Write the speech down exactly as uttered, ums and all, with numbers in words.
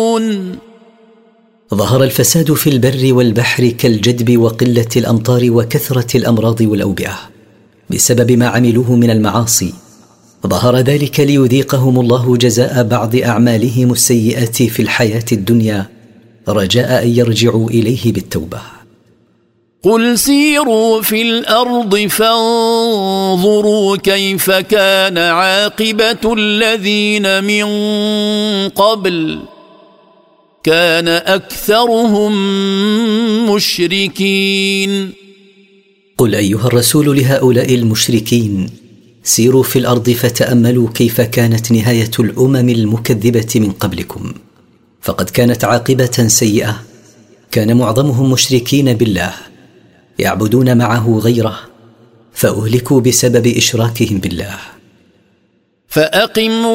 ظهر الفساد في البر والبحر كالجدب وقلة الأمطار وكثرة الأمراض والأوبئة بسبب ما عملوه من المعاصي. ظهر ذلك ليذيقهم الله جزاء بعض أعمالهم السيئة في الحياة الدنيا رجاء أن يرجعوا إليه بالتوبة. قل سيروا في الأرض فانظروا كيف كان عاقبة الذين من قبل كان أكثرهم مشركين. قل أيها الرسول لهؤلاء المشركين سيروا في الأرض فتأملوا كيف كانت نهاية الأمم المكذبة من قبلكم، فقد كانت عاقبة سيئة. كان معظمهم مشركين بالله يعبدون معه غيره فأهلكوا بسبب إشراكهم بالله. فأقم